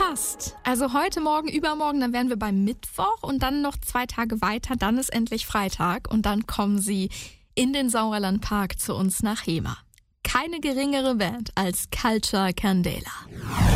Fast. Also heute, morgen, übermorgen, dann wären wir beim Mittwoch und dann noch 2 Tage weiter, dann ist endlich Freitag und dann kommen sie in den Sauerlandpark zu uns nach Hemer. Keine geringere Band als Culture Candela.